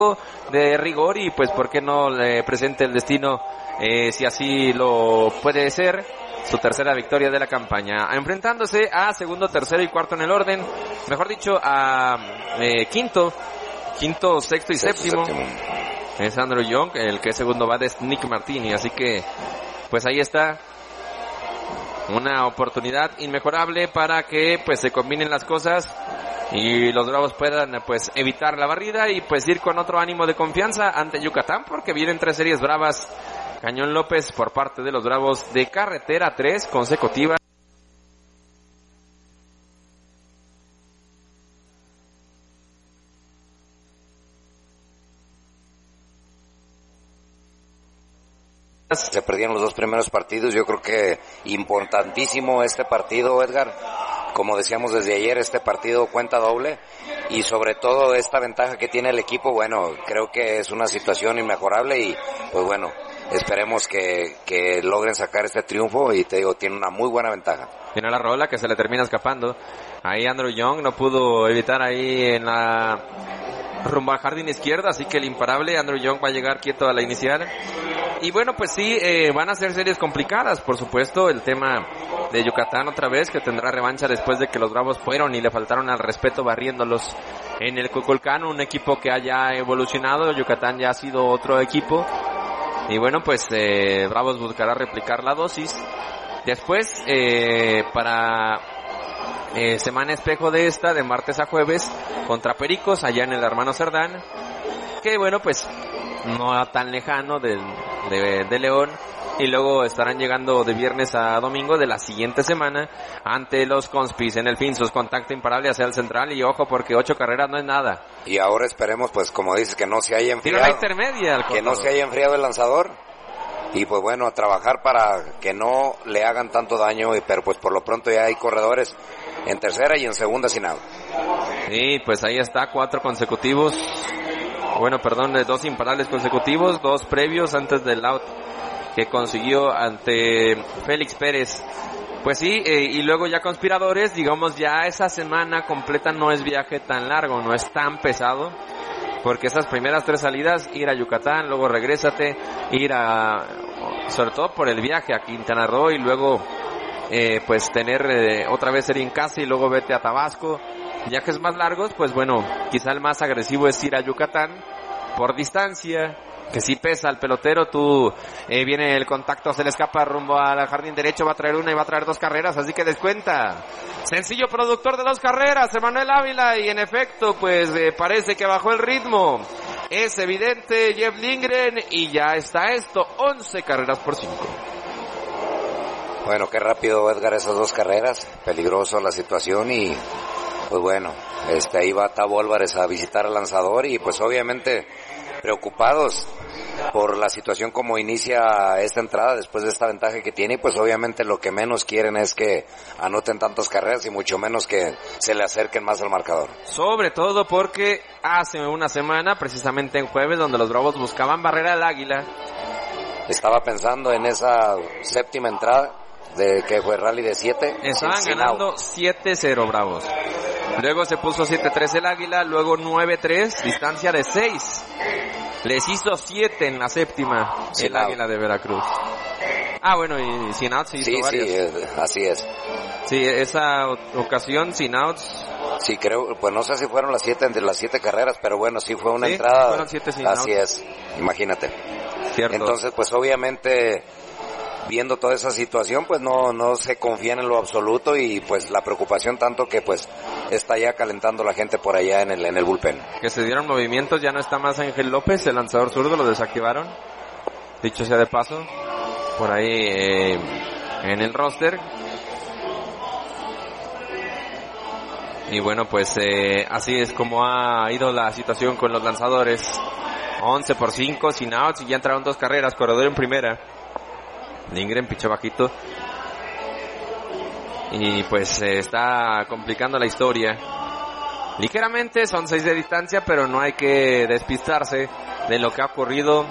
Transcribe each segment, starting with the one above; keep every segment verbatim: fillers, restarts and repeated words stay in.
de rigor y pues por qué no le presente el destino eh, si así lo puede ser, su tercera victoria de la campaña, enfrentándose a segundo, tercero y cuarto en el orden, mejor dicho a eh, quinto, quinto, sexto y Sexto, séptimo. séptimo. Es Andrew Young, el que segundo va de Nick Martini, así que pues ahí está una oportunidad inmejorable para que pues se combinen las cosas y los Bravos puedan pues evitar la barrida y pues ir con otro ánimo de confianza ante Yucatán, porque vienen tres series bravas. Cañón López por parte de los Bravos de carretera, tres consecutivas. Se perdieron los dos primeros partidos, yo creo que importantísimo este partido, Edgar. Como decíamos desde ayer, este partido cuenta doble y sobre todo esta ventaja que tiene el equipo, bueno, creo que es una situación inmejorable y pues bueno, esperemos que, que logren sacar este triunfo y te digo, tiene una muy buena ventaja. Tiene la rola que se le termina escapando. Ahí Andrew Young no pudo evitar ahí en la rumbo al jardín izquierdo, así que el imparable Andrew Young va a llegar quieto a la inicial. Y bueno, pues sí, eh, van a ser series complicadas, por supuesto, el tema de Yucatán otra vez, que tendrá revancha después de que los Bravos fueron y le faltaron al respeto barriéndolos en el Cuculcán, un equipo que haya evolucionado. Yucatán ya ha sido otro equipo y bueno, pues eh, Bravos buscará replicar la dosis. Después, eh, para eh, semana espejo de esta, de martes a jueves, contra Pericos, allá en el Hermano Cerdán, que bueno, pues no tan lejano de, de, de León, y luego estarán llegando de viernes a domingo de la siguiente semana ante los Conspis en el Finsus, contacto imparable hacia el central, y ojo porque ocho carreras no es nada. Y ahora esperemos, pues como dices, que no se haya enfriado, Tira la intermedia, al que no se haya enfriado el lanzador, y pues bueno, a trabajar para que no le hagan tanto daño, pero pues por lo pronto ya hay corredores en tercera y en segunda sin out. Sí, pues ahí está, cuatro consecutivos. Bueno, perdón, dos imparables consecutivos, dos previos antes del out que consiguió ante Félix Pérez. Pues sí, eh, y luego ya Conspiradores, digamos ya esa semana completa no es viaje tan largo, no es tan pesado, porque esas primeras tres salidas, ir a Yucatán, luego regrésate, ir a, sobre todo por el viaje a Quintana Roo y luego eh, pues tener eh, otra vez serie en casa y luego vete a Tabasco. Viajes más largos, pues bueno, quizá el más agresivo es ir a Yucatán por distancia, que sí pesa al pelotero. Tú eh, viene el contacto, se le escapa rumbo al jardín derecho, va a traer una y va a traer dos carreras, así que descuenta. Sencillo productor de dos carreras, Emanuel Ávila, y en efecto, pues eh, parece que bajó el ritmo. Es evidente, Jeff Lindgren, y ya está esto, once carreras por cinco. Bueno, qué rápido, Edgar, esas dos carreras, peligroso la situación y pues bueno, este ahí va Tavo Álvarez a visitar al lanzador y pues obviamente preocupados por la situación como inicia esta entrada después de esta ventaja que tiene y pues obviamente lo que menos quieren es que anoten tantas carreras y mucho menos que se le acerquen más al marcador. Sobre todo porque hace una semana, precisamente en jueves, donde los Bravos buscaban barrer al Águila. Estaba pensando en esa séptima entrada de que fue rally de siete. Estaban ganando siete cero Bravos. Luego se puso siete tres el Águila, luego nueve tres, distancia de seis. Les hizo siete en la séptima sin el out. Águila de Veracruz. Ah, bueno, y sin outs se hizo sí, varios. Sí, es, así es. Sí, esa ocasión sin outs. Sí, creo, pues no sé si fueron las siete entre las siete carreras, pero bueno, sí fue una sí, entrada. Fueron siete sin así outs. es, imagínate. Cierto. Entonces, pues obviamente, viendo toda esa situación, pues no no se confían en lo absoluto y pues la preocupación tanto que pues está ya calentando la gente por allá en el en el bullpen. Que se dieron movimientos, ya no está más Ángel López, el lanzador zurdo, lo desactivaron. Dicho sea de paso, por ahí eh, en el roster. Y bueno, pues eh, así es como ha ido la situación con los lanzadores. once por cinco, sin outs, y ya entraron dos carreras, corredor en primera. Lindgren pichó bajito. Y pues se eh, está complicando la historia. Ligeramente, son seis de distancia, pero no hay que despistarse de lo que ha ocurrido.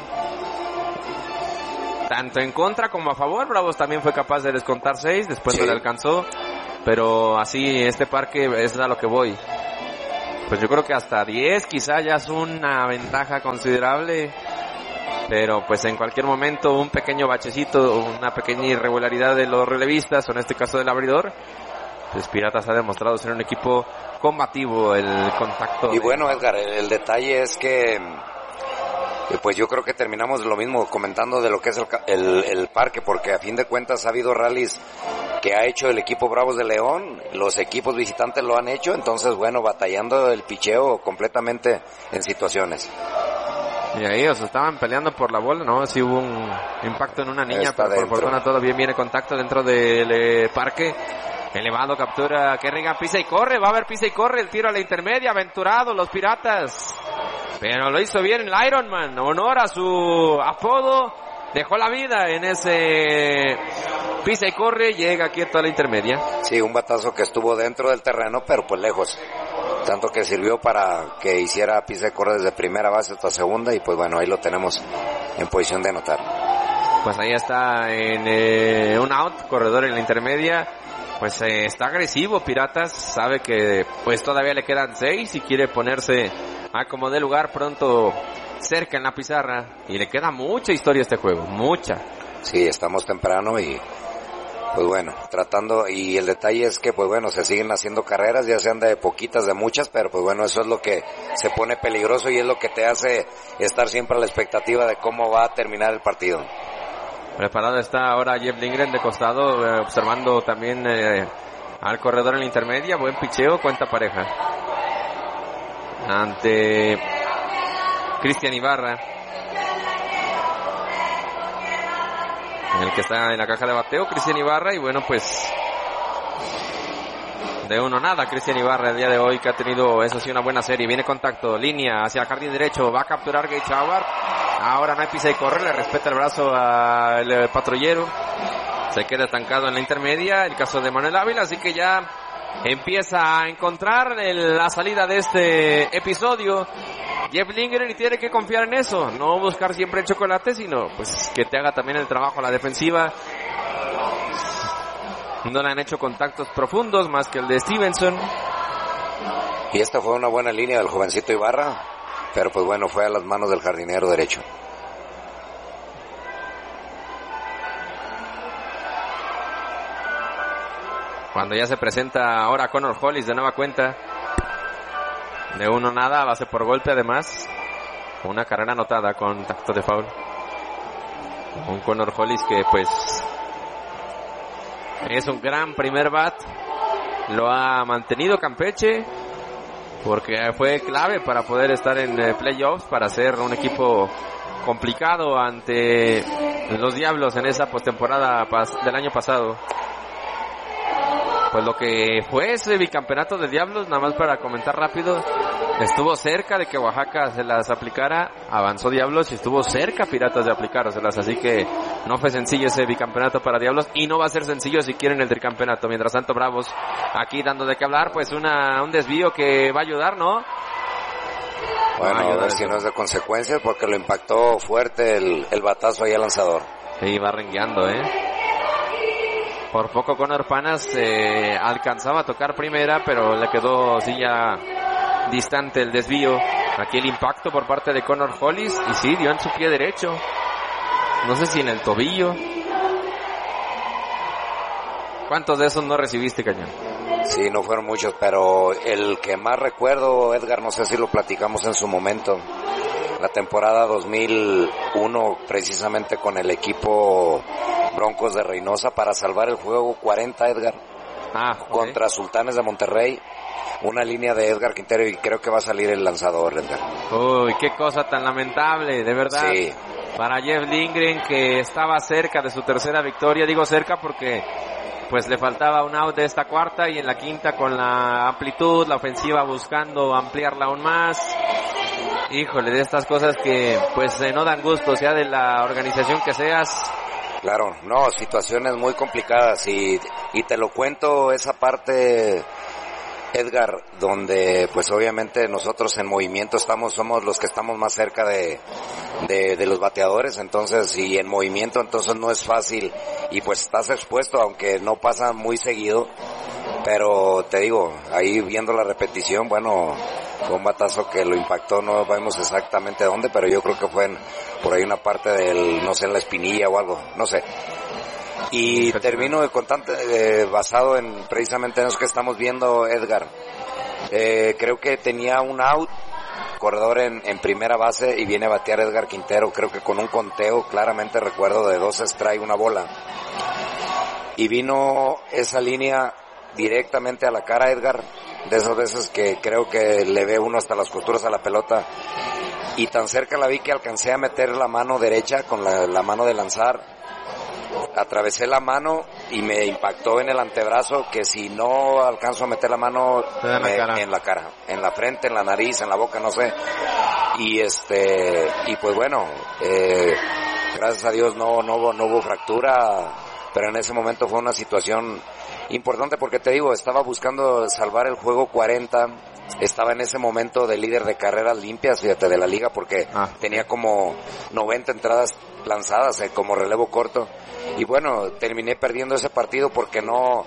Tanto en contra como a favor. Bravos también fue capaz de descontar seis, después sí. No le alcanzó. Pero así, este parque es a lo que voy. pues yo creo que hasta diez quizá ya es una ventaja considerable, pero pues en cualquier momento un pequeño bachecito, una pequeña irregularidad de los relevistas, o en este caso del abridor, pues Piratas ha demostrado ser un equipo combativo, el contacto. Y de... bueno, Edgar, el, el detalle es que pues yo creo que terminamos lo mismo comentando de lo que es el, el, el parque, porque a fin de cuentas ha habido rallies que ha hecho el equipo Bravos de León, los equipos visitantes lo han hecho, entonces bueno, batallando el picheo completamente en situaciones. Y ahí, o sea, estaban peleando por la bola, ¿no? Sí hubo un impacto en una niña, Está pero dentro. por fortuna todavía viene contacto dentro del eh, parque. Elevado, captura Kerrigan, pisa y corre, va a haber pisa y corre, el tiro a la intermedia, aventurado los Piratas. Pero lo hizo bien el Ironman, honor a su apodo, dejó la vida en ese pisa y corre, llega quieto a la intermedia. Sí, un batazo que estuvo dentro del terreno, pero pues lejos. Tanto que sirvió para que hiciera pisa y corre desde primera base hasta segunda, y pues bueno, ahí lo tenemos en posición de anotar. Pues ahí está en eh, un out, corredor en la intermedia. Pues eh, está agresivo Piratas, sabe que pues todavía le quedan seis y quiere ponerse a como de lugar pronto cerca en la pizarra, y le queda mucha historia a este juego, mucha. Sí, estamos temprano y pues bueno, tratando, y el detalle es que pues bueno, se siguen haciendo carreras, ya sean de poquitas, de muchas, pero pues bueno, eso es lo que se pone peligroso y es lo que te hace estar siempre a la expectativa de cómo va a terminar el partido. Preparado está ahora Jeff Lindgren de costado, eh, observando también eh, al corredor en la intermedia. Buen picheo, cuenta pareja ante Cristian Ibarra, el que está en la caja de bateo, Cristian Ibarra. Y bueno, pues de uno nada Cristian Ibarra el día de hoy, que ha tenido, eso sí, una buena serie. Viene contacto, línea hacia el jardín derecho, va a capturar Gage Howard. Ahora no hay pisa y corre, le respeta el brazo al patrullero. Se queda estancado en la intermedia, el caso de Manuel Ávila, así que ya empieza a encontrar el, la salida de este episodio Jeff Lindgren, y tiene que confiar en eso, no buscar siempre el chocolate, sino pues que te haga también el trabajo a la defensiva. No le han hecho contactos profundos más que el de Stevenson. Y esta fue una buena línea del jovencito Ibarra, pero pues bueno, fue a las manos del jardinero derecho. Cuando ya se presenta ahora Connor Hollis de nueva cuenta, de uno nada, base por golpe, además una carrera anotada con tacto de foul. Un Connor Hollis que pues es un gran primer bat, lo ha mantenido Campeche porque fue clave para poder estar en playoffs, para ser un equipo complicado ante los Diablos en esa postemporada del año pasado. Pues lo que fue ese bicampeonato de Diablos, nada más para comentar rápido, estuvo cerca de que Oaxaca se las aplicara, avanzó Diablos, y estuvo cerca Piratas de aplicárselas, así que no fue sencillo ese bicampeonato para Diablos, y no va a ser sencillo si quieren el tricampeonato. Mientras tanto, Bravos aquí dando de qué hablar, pues una un desvío que va a ayudar, ¿no? Bueno, a ver si no es de consecuencias, porque lo impactó fuerte el, el batazo ahí al lanzador. Sí, va rengueando, ¿eh? Por poco Conor Panas eh, alcanzaba a tocar primera, pero le quedó sí ya distante el desvío. Aquí el impacto por parte de Connor Hollis, y sí, dio en su pie derecho. No sé si en el tobillo. ¿Cuántos de esos no recibiste, Cañón? Sí, no fueron muchos, pero el que más recuerdo, Edgar, no sé si lo platicamos en su momento, la temporada dos mil uno, precisamente con el equipo Broncos de Reynosa, para salvar el juego cuarenta, Edgar, ah, okay. contra Sultanes de Monterrey. Una línea de Edgar Quintero, y creo que va a salir el lanzador, Edgar. Uy, qué cosa tan lamentable, de verdad. Sí. Para Jeff Lindgren, que estaba cerca de su tercera victoria. Digo cerca porque pues le faltaba un out de esta cuarta, y en la quinta, con la amplitud, la ofensiva buscando ampliarla aún más. Híjole, de estas cosas que pues eh, no dan gusto, sea de la organización que seas. Claro, no, situaciones muy complicadas, y, y te lo cuento esa parte, Edgar, donde pues obviamente nosotros en movimiento estamos, somos los que estamos más cerca de, de, de los bateadores, entonces, y en movimiento entonces no es fácil, y pues estás expuesto, aunque no pasa muy seguido, pero te digo, ahí viendo la repetición, bueno, Fue un batazo que lo impactó, no vemos exactamente dónde, pero yo creo que fue en, por ahí una parte del, no sé, en la espinilla o algo, no sé. Y termino de contante, eh, basado en precisamente en eso que estamos viendo, Edgar. Eh, creo que tenía un out, corredor en, en primera base, y viene a batear Edgar Quintero, creo que con un conteo, claramente recuerdo, de dos strikes, una bola. Y vino esa línea directamente a la cara, Edgar, de esas veces que creo que le ve uno hasta las costuras a la pelota, y tan cerca la vi que alcancé a meter la mano derecha con la, la mano de lanzar. Atravesé la mano y me impactó en el antebrazo, que si no alcanzo a meter la mano en, me, la cara. en la cara, en la frente, en la nariz, en la boca, no sé. Y este, y pues bueno, eh, gracias a Dios no, no hubo, no hubo fractura, pero en ese momento fue una situación importante porque te digo, estaba buscando salvar el juego cuarenta, estaba en ese momento de líder de carreras limpias, fíjate, de la liga, porque ah. tenía como noventa entradas lanzadas eh, como relevo corto, y bueno, terminé perdiendo ese partido porque no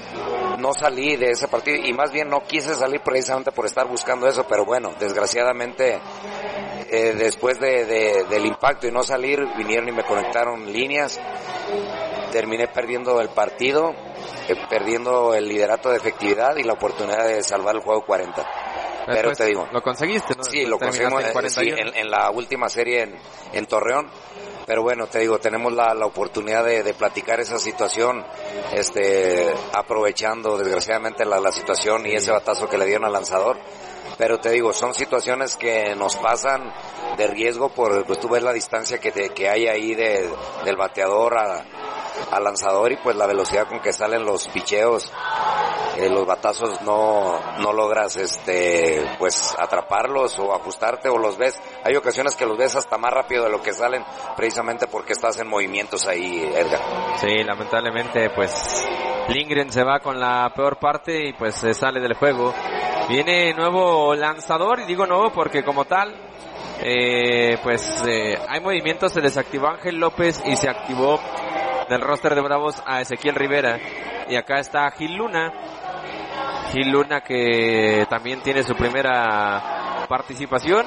no salí de ese partido, y más bien no quise salir precisamente por estar buscando eso, pero bueno, desgraciadamente eh, después de, de, del impacto y no salir, vinieron y me conectaron líneas, terminé perdiendo el partido, eh, perdiendo el liderato de efectividad y la oportunidad de salvar el juego cuarenta. Pero Después, te digo, lo conseguiste, ¿no? Sí, lo conseguimos en, sí, en, en la última serie en, en Torreón. Pero bueno, te digo, tenemos la, la oportunidad de, de platicar esa situación, este, aprovechando desgraciadamente la, la situación y ese batazo que le dieron al lanzador. Pero te digo, son situaciones que nos pasan de riesgo por, pues tú ves la distancia que, te, que hay ahí de, del bateador a, al lanzador, y pues la velocidad con que salen los picheos, eh, los batazos no, no logras, este, pues atraparlos o ajustarte, o los ves, hay ocasiones que los ves hasta más rápido de lo que salen, precisamente porque estás en movimientos ahí, Edgar. Sí, lamentablemente, pues Lindgren se va con la peor parte y pues se sale del juego. Viene nuevo lanzador, y digo nuevo porque como tal, eh, pues eh, hay movimientos, se desactivó Ángel López y se activó del roster de Bravos a Ezequiel Rivera, y acá está Gil Luna, Gil Luna que también tiene su primera participación,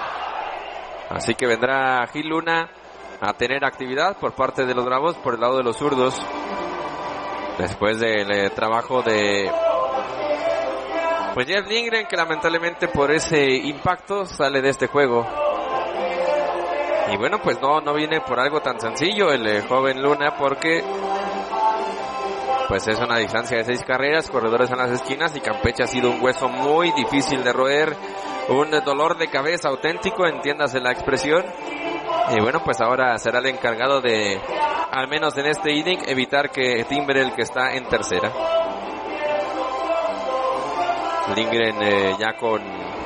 así que vendrá Gil Luna a tener actividad por parte de los Bravos por el lado de los zurdos, después del eh, trabajo de pues Jeff Lindgren, que lamentablemente por ese impacto sale de este juego. Y bueno, pues no, no viene por algo tan sencillo el eh, joven Luna, porque pues es una distancia de seis carreras, corredores en las esquinas, y Campeche ha sido un hueso muy difícil de roer, un dolor de cabeza auténtico, entiéndase la expresión. Y bueno, pues ahora será el encargado de, al menos en este inning, evitar que Timbrel, que está en tercera. Lindgren eh, ya con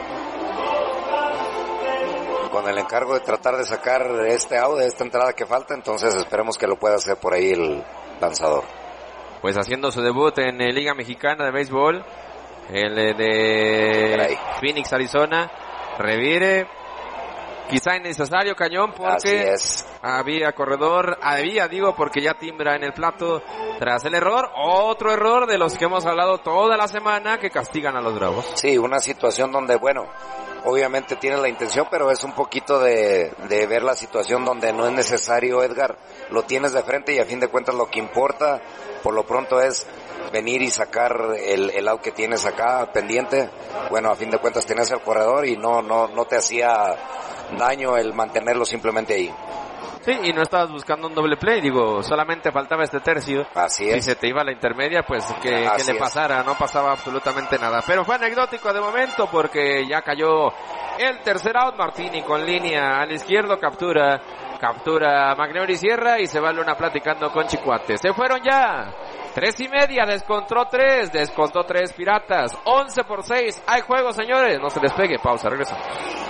con el encargo de tratar de sacar este out de esta entrada que falta, entonces esperemos que lo pueda hacer por ahí el lanzador. Pues haciendo su debut en eh, Liga Mexicana de Béisbol, el eh, de Caray. Phoenix, Arizona, revire, quizá innecesario Cañón, porque había corredor, había digo porque ya timbra en el plato tras el error, otro error de los que hemos hablado toda la semana que castigan a los Bravos. Sí, una situación donde, bueno, obviamente tiene la intención, pero es un poquito de, de ver la situación donde no es necesario, Edgar, lo tienes de frente y a fin de cuentas lo que importa por lo pronto es venir y sacar el, el out que tienes acá pendiente. Bueno, a fin de cuentas tienes el corredor y no, no, no te hacía daño el mantenerlo simplemente ahí. Sí, y no estabas buscando un doble play, digo, solamente faltaba este tercio. Así es. Si se te iba a la intermedia, pues que, que le pasara, no pasaba absolutamente nada. Pero fue anecdótico de momento porque ya cayó el tercer out. Martini con línea al izquierdo, captura, captura Magnori Sierra y se va Luna platicando con Chicuate. Se fueron ya. Tres y media, descontó tres, descontó tres Piratas. Once por seis, hay juego, señores. No se despegue, pausa, regresamos.